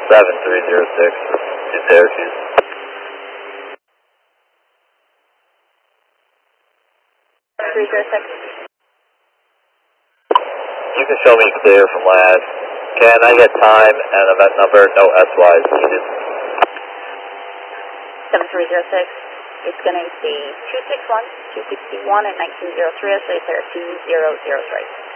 7306 to Syracuse. You can show me clear from last. Can I get time and event number? No SYs needed. 7306. It's going to be 261, 261, and 1903, so it's there 2003.